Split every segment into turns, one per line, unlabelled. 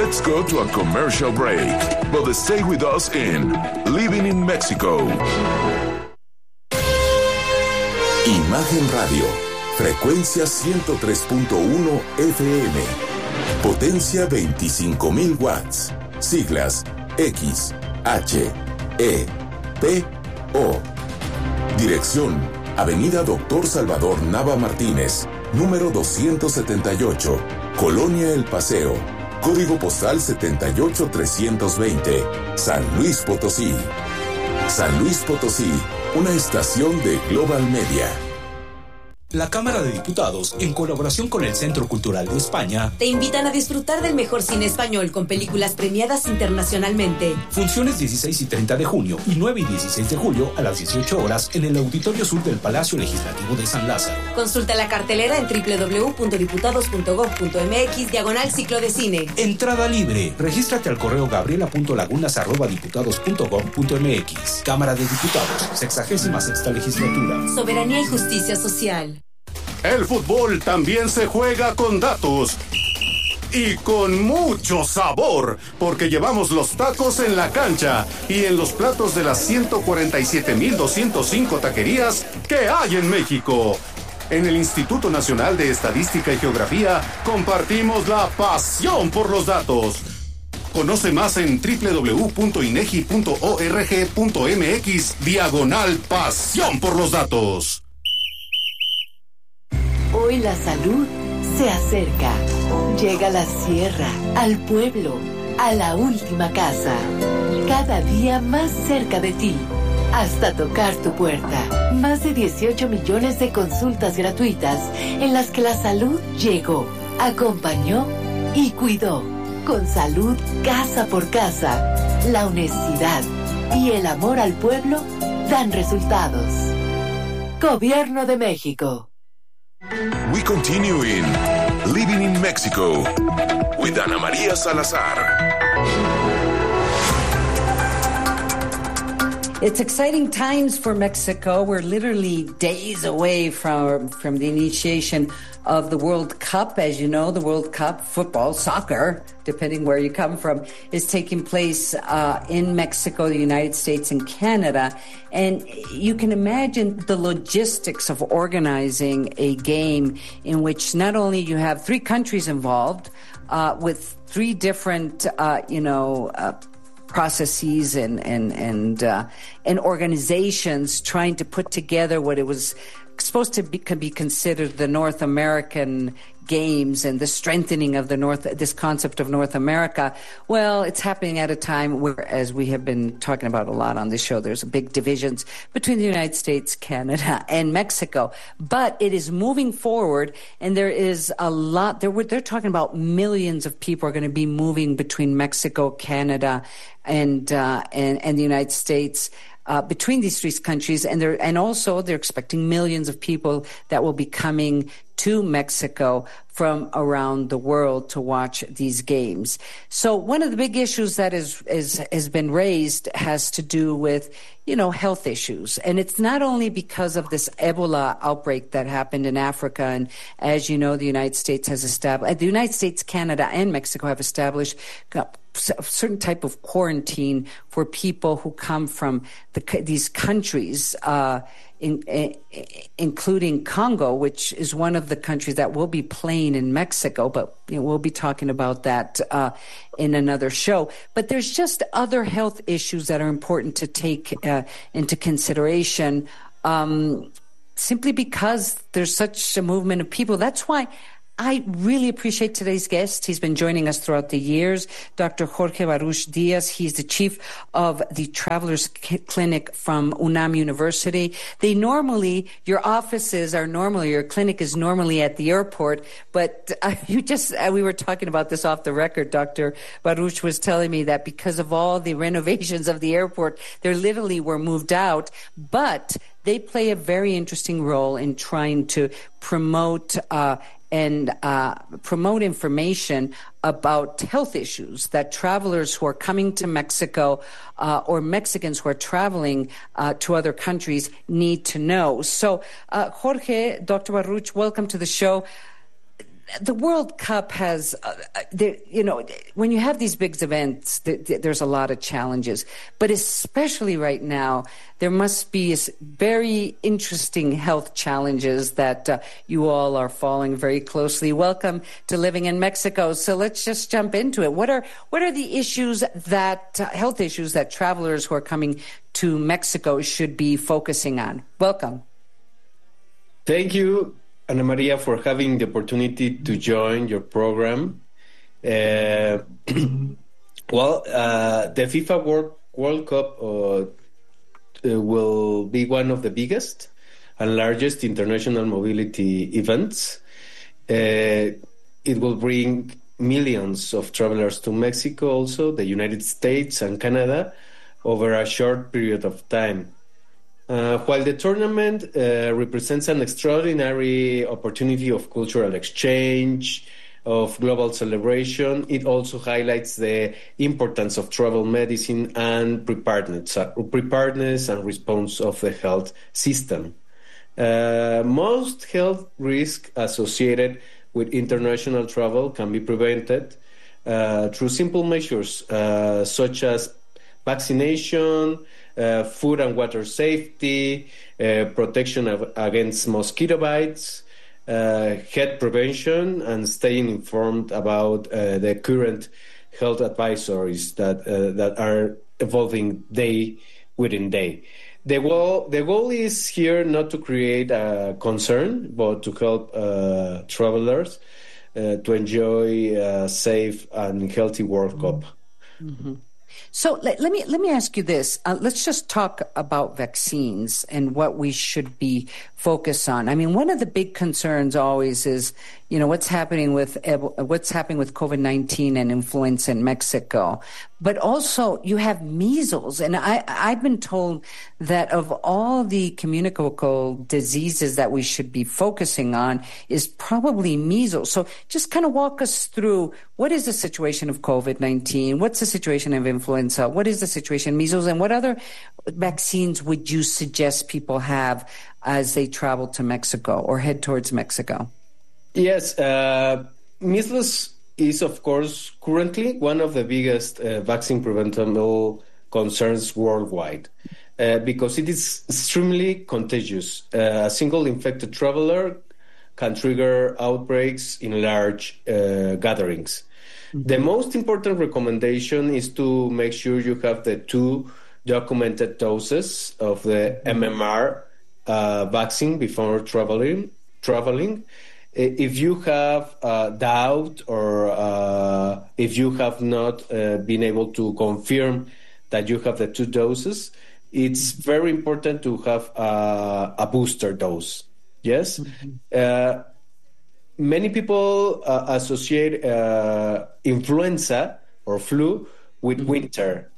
Let's go to a commercial break, but stay with us in Living in Mexico.
Imagen Radio, frecuencia 103.1 FM, potencia 25,000 watts, siglas X, H, E, P, O. Dirección, Avenida Dr. Salvador Nava Martínez, número 278, Colonia El Paseo, código postal 78320, San Luis Potosí. San Luis Potosí, una estación de Global Media.
La Cámara de Diputados, en colaboración con el Centro Cultural de España,
te invitan a disfrutar del mejor cine español con películas premiadas internacionalmente.
Funciones 16 y 30 de junio y 9 y 16 de julio a las 18 horas en el Auditorio Sur del Palacio Legislativo de San Lázaro.
Consulta la cartelera en www.diputados.gov.mx/ciclo de cine.
Entrada libre. Regístrate al correo gabriela.lagunas@diputados.gov.mx. Cámara de Diputados, 66ª legislatura.
Soberanía y justicia social.
El fútbol también se juega con datos y con mucho sabor, porque llevamos los tacos en la cancha y en los platos de las 147,205 taquerías que hay en México. En el Instituto Nacional de Estadística y Geografía compartimos la pasión por los datos. Conoce más en www.inegi.org.mx/pasión por los datos.
Hoy la salud se acerca. Llega a la sierra, al pueblo, a la última casa. Cada día más cerca de ti, hasta tocar tu puerta. Más de 18 millones de consultas gratuitas en las que la salud llegó, acompañó y cuidó. Con salud casa por casa, la honestidad y el amor al pueblo dan resultados. Gobierno de México.
We continue in Living in Mexico with Ana María Salazar.
It's exciting times for Mexico. We're literally days away from the initiation of the World Cup. As you know, the World Cup, football, soccer, depending where you come from, is taking place in Mexico, the United States, and Canada. And you can imagine the logistics of organizing a game in which not only you have three countries involved with three different, processes and organizations trying to put together what it was supposed to be, could be considered the North American Games and the strengthening of this concept of North America. Well, it's happening at a time where, as we have been talking about a lot on this show, there's big divisions between the United States, Canada, and Mexico. But it is moving forward, and there is a lot. They're talking about millions of people are going to be moving between Mexico, Canada, and the United States. Between these three countries, and also they're expecting millions of people that will be coming to Mexico from around the world to watch these games. So one of the big issues that has been raised has to do with, health issues. And it's not only because of this Ebola outbreak that happened in Africa. And as you know, the United States, Canada, and Mexico have established a certain type of quarantine for people who come from these countries, including Congo, which is one of the countries that will be playing in Mexico, but we'll be talking about that in another show. But there's just other health issues that are important to take into consideration, simply because there's such a movement of people. That's why I really appreciate today's guest. He's been joining us throughout the years, Dr. Jorge Baruch Diaz. He's the chief of the Travelers Clinic from UNAM University. Your clinic is normally at the airport, but we were talking about this off the record. Dr. Baruch was telling me that because of all the renovations of the airport, they literally were moved out, but they play a very interesting role in trying to promote information about health issues that travelers who are coming to Mexico or Mexicans who are traveling to other countries need to know. So, Jorge, Dr. Baruch, welcome to the show. the World Cup has, when you have these big events, there's a lot of challenges. But especially right now, there must be very interesting health challenges that you all are following very closely. Welcome to Living in Mexico. So let's just jump into it. What are the issues health issues that travelers who are coming to Mexico should be focusing on? Welcome.
Thank you, Ana Maria, for having the opportunity to join your program. The FIFA World Cup will be one of the biggest and largest international mobility events. It will bring millions of travelers to Mexico, also the United States and Canada, over a short period of time. While the tournament represents an extraordinary opportunity of cultural exchange, of global celebration, it also highlights the importance of travel medicine and preparedness and response of the health system. Most health risks associated with international travel can be prevented through simple measures such as vaccination, food and water safety, protection against mosquito bites, head prevention, and staying informed about the current health advisories that are evolving day within day. The goal is here not to create a concern, but to help travelers to enjoy a safe and healthy World Cup.
Mm-hmm. So let me ask you this. Let's just talk about vaccines and what we should be focused on. I mean, one of the big concerns always is, what's happening with COVID-19 and influenza in Mexico. But also you have measles. And I've been told that of all the communicable diseases that we should be focusing on is probably measles. So just kind of walk us through, what is the situation of COVID-19? What's the situation of influenza? What is the situation of measles? And what other vaccines would you suggest people have as they travel to Mexico or head towards Mexico?
Yes, measles is, of course, currently one of the biggest vaccine preventable concerns worldwide because it is extremely contagious. A single infected traveler can trigger outbreaks in large gatherings. Mm-hmm. The most important recommendation is to make sure you have the 2 documented doses of the MMR vaccine before traveling. If you have doubt or if you have not been able to confirm that you have the 2 doses, it's very important to have a booster dose. Yes? Mm-hmm. Many people associate influenza or flu with winter,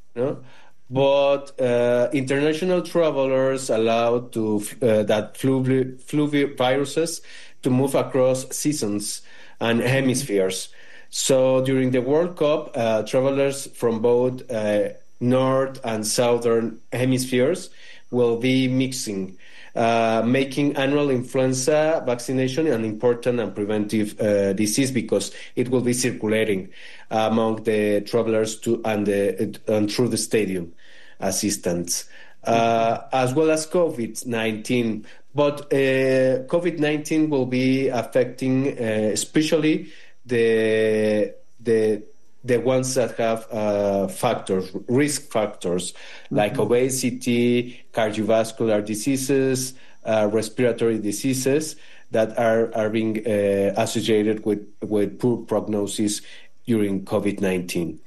but international travelers allowed to that flu viruses to move across seasons and hemispheres. So during the World Cup, travelers from both north and southern hemispheres will be mixing, making annual influenza vaccination an important and preventive disease because it will be circulating among the travelers and through the stadium assistants, as well as COVID-19. But COVID-19 will be affecting especially the ones that have risk factors like obesity, cardiovascular diseases, respiratory diseases that are being associated with poor prognosis during COVID-19.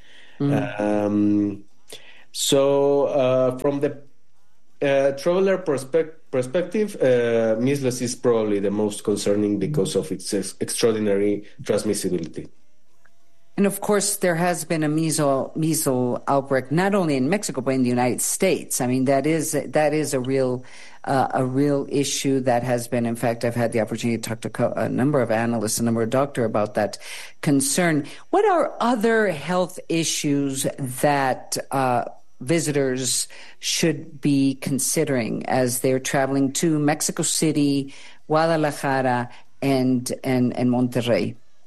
So from the traveler perspective, measles is probably the most concerning because of its extraordinary transmissibility.
And of course, there has been a measles outbreak not only in Mexico but in the United States. I mean, that is a real issue that has been. In fact, I've had the opportunity to talk to a number of analysts, a number of doctors about that concern. What are other health issues that visitors should be considering as they're traveling to Mexico City, Guadalajara, and Monterrey?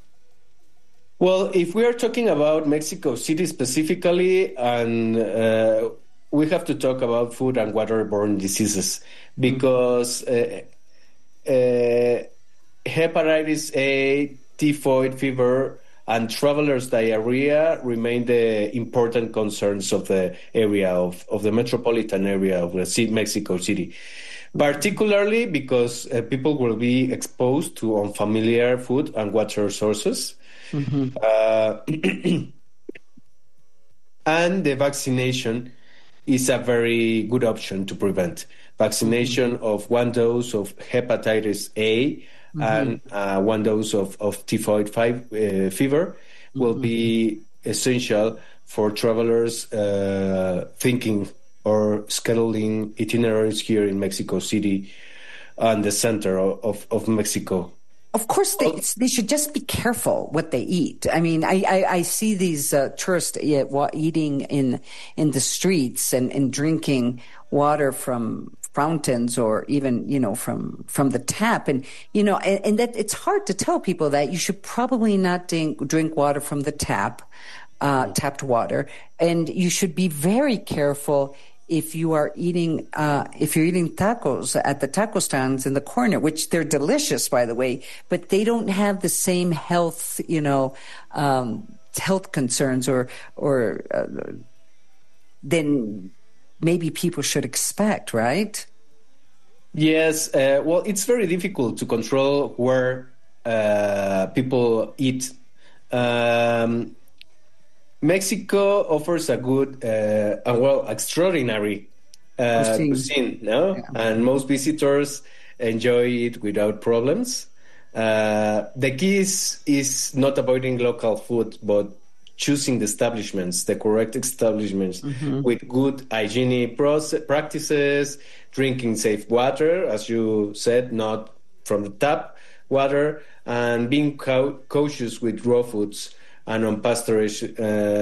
Well, if we are talking about Mexico City specifically, and we have to talk about food and waterborne diseases, because hepatitis A, typhoid fever, and travelers' diarrhea remain the important concerns of the area of the metropolitan area of Mexico City, particularly because people will be exposed to unfamiliar food and water sources. And the vaccination is a very good option to prevent. Vaccination of 1 dose of hepatitis A and 1 dose of typhoid fever will be essential for travelers thinking or scheduling itineraries here in Mexico City and the center of Mexico.
Of course, they should just be careful what they eat. I mean, I see these tourists eating in the streets and drinking water from fountains or even, from the tap. And, and that it's hard to tell people that you should probably not drink water from the tapped water. And you should be very careful if you're eating tacos at the taco stands in the corner, which they're delicious, by the way, but they don't have the same health, health concerns or than maybe people should expect, right?
Yes. Well, it's very difficult to control where people eat. Mexico offers a good extraordinary cuisine, no? Yeah. And most visitors enjoy it without problems. The key is not avoiding local food, but choosing the correct establishments with good hygienic practices, drinking safe water, as you said, not from the tap water, and being cautious with raw foods and unpasteurized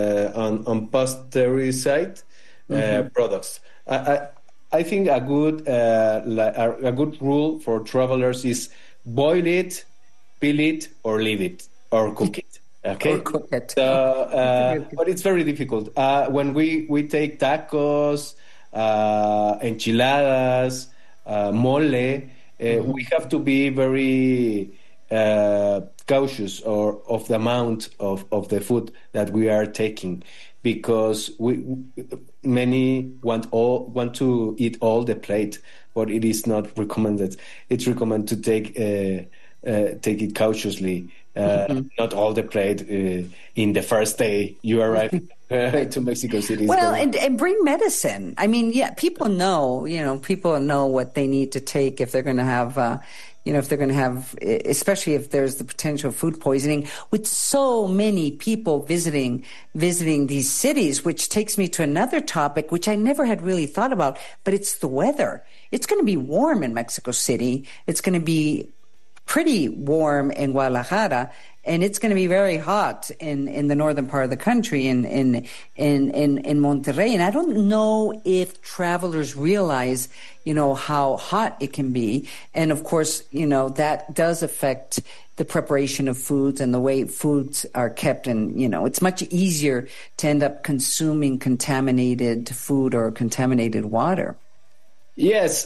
products. I think a good rule for travelers is boil it, peel it, or leave it, or cook it. Okay,
or cook it.
But it's very difficult. When we take tacos, enchiladas, mole, we have to be very cautious of the amount of the food that we are taking, because many want to eat all the plate, but it is not recommended. It's recommended to take it cautiously, not all the plate in the first day you arrive to Mexico City.
Well, and bring medicine. I mean, people know what they need to take if they're going to have. Especially if there's the potential of food poisoning, with so many people visiting these cities, which takes me to another topic, which I never had really thought about, but it's the weather. It's going to be warm in Mexico City. It's going to be pretty warm in Guadalajara, and it's going to be very hot in the northern part of the country, in Monterrey. And I don't know if travelers realize, how hot it can be. And of course, that does affect the preparation of foods and the way foods are kept. And, it's much easier to end up consuming contaminated food or contaminated water.
Yes.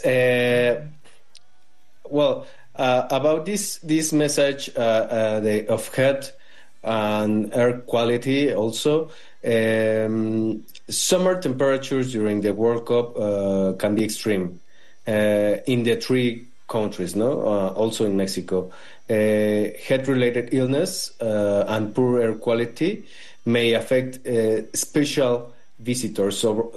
About this message of health and air quality also, summer temperatures during the World Cup can be extreme in the 3 countries, also in Mexico. Health-related illness and poor air quality may affect special visitors. So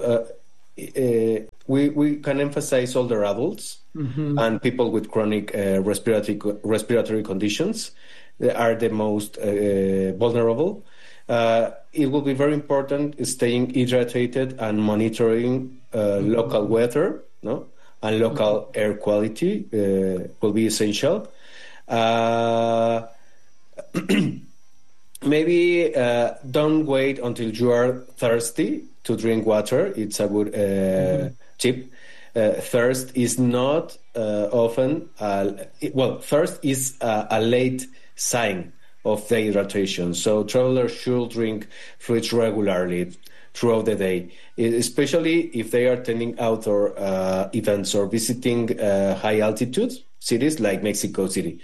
we can emphasize older adults and people with chronic respiratory conditions. They are the most vulnerable. It will be very important staying hydrated and monitoring local weather, and local air quality will be essential. Maybe don't wait until you are thirsty to drink water. It's a good tip. Thirst is not often... thirst is a late sign of dehydration. So travelers should drink fluids regularly throughout the day, especially if they are attending outdoor events or visiting high altitude cities like Mexico City.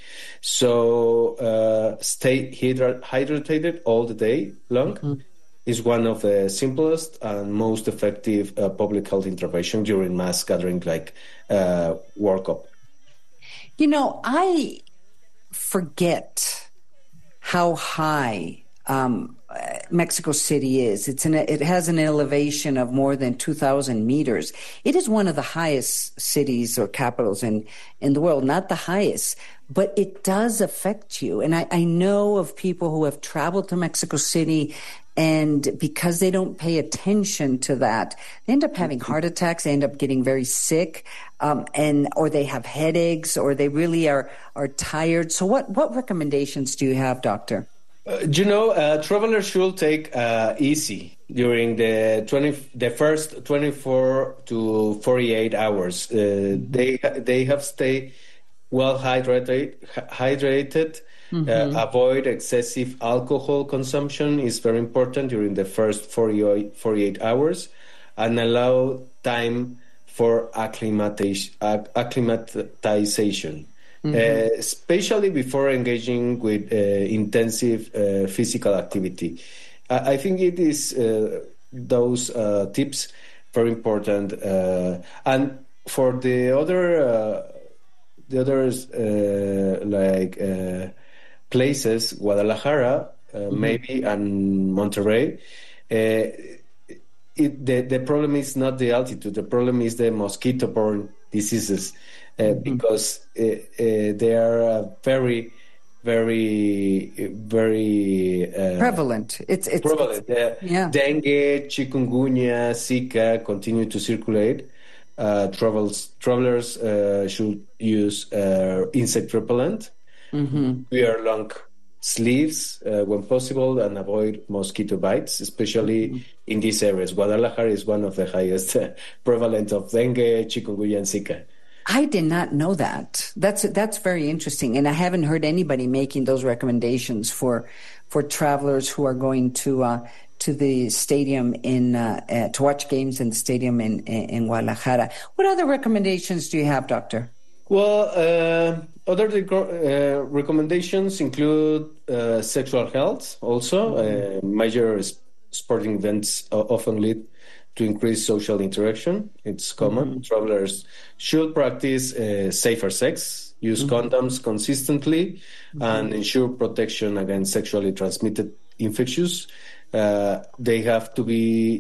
So stay hydrated all the day long is one of the simplest and most effective public health intervention during mass gathering like World Cup.
You know, I forget how high Mexico City is. It has an elevation of more than 2,000 meters. It is one of the highest cities or capitals in the world, not the highest, but it does affect you. And I know of people who have traveled to Mexico City, and because they don't pay attention to that, they end up having heart attacks, they end up getting very sick, or they have headaches, or they really are tired. So what recommendations do you have, Doctor?
Travelers should take easy during the first 24 to 48 hours. They have stay well hydrated. Avoid excessive alcohol consumption is very important during the first 48 hours, and allow time for acclimatization. Especially before engaging with intensive physical activity. I think it is those tips very important. And for the others places, Guadalajara, maybe, and Monterrey, the problem is not the altitude. The problem is the mosquito-borne diseases. Because they are very, very, very
prevalent. It's
prevalent. Dengue, chikungunya, Zika continue to circulate. Travelers should use insect repellent, wear long sleeves when possible, and avoid mosquito bites, especially in these areas. Guadalajara is one of the highest prevalent of dengue, chikungunya, and Zika.
I did not know that. That's very interesting, and I haven't heard anybody making those recommendations for travelers who are going to the stadium to watch games in the stadium in Guadalajara. What other recommendations do you have, Doctor?
Well, other recommendations include sexual health. Also, major sporting events often lead to increase social interaction. It's common. Travelers should practice safer sex, use condoms consistently, and ensure protection against sexually transmitted infections. They have to be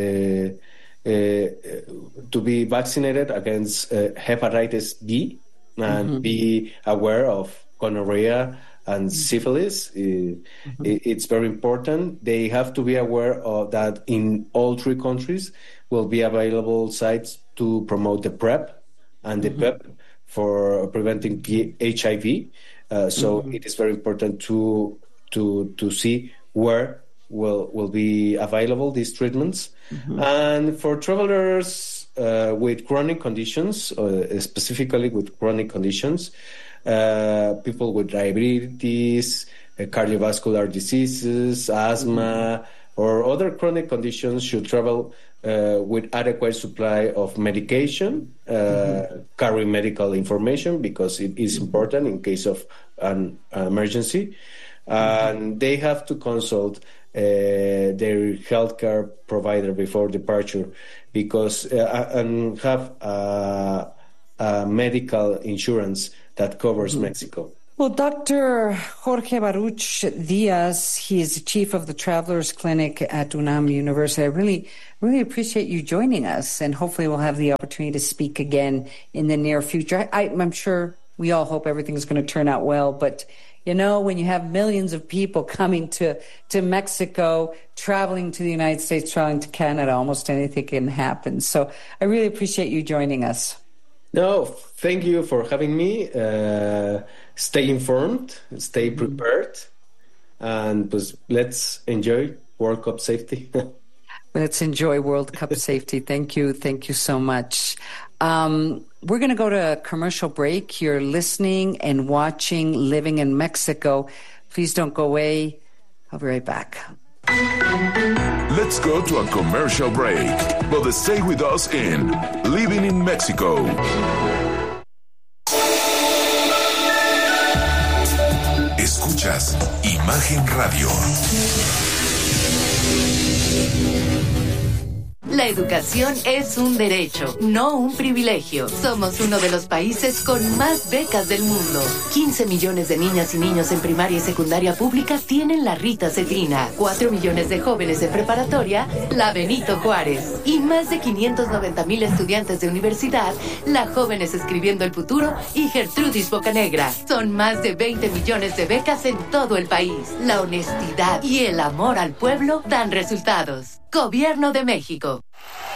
vaccinated against hepatitis B and be aware of gonorrhea and syphilis. It's very important. They have to be aware of that in all three countries will be available sites to promote the PrEP and the PEP for preventing HIV. So it is very important to see where will be available these treatments. And for travelers with chronic conditions, specifically with chronic conditions, people with diabetes, cardiovascular diseases, asthma, or other chronic conditions should travel with adequate supply of medication, carry medical information because it is important in case of an emergency. And they have to consult their healthcare provider before departure because and have medical insurance that covers Mexico.
Well, Dr. Jorge Baruch Diaz, he is the chief of the Travelers Clinic at UNAM University. I really appreciate you joining us, and hopefully we'll have the opportunity to speak again in the near future. I'm sure we all hope everything's going to turn out well, but you know, when you have millions of people coming to Mexico, traveling to the United States, traveling to Canada, almost anything can happen. So I really appreciate you joining us.
No, thank you for having me. Stay informed, stay prepared, and let's enjoy World Cup safety.
Let's enjoy World Cup safety. Thank you so much. We're going to go to a commercial break. You're listening and watching Living in Mexico. Please don't go away. I'll be right back.
Let's go to a commercial break, but stay with us in Living in Mexico. Escuchas Imagen Radio.
La educación es un derecho, no un privilegio. Somos uno de los países con más becas del mundo. 15 millones de niñas y niños en primaria y secundaria pública tienen la Rita Cedrina. 4 millones de jóvenes en preparatoria, la Benito Juárez. Y más de 590,000 estudiantes de universidad, la Jóvenes Escribiendo el Futuro y Gertrudis Bocanegra. Son más de 20 millones de becas en todo el país. La honestidad y el amor al pueblo dan resultados. Gobierno de México.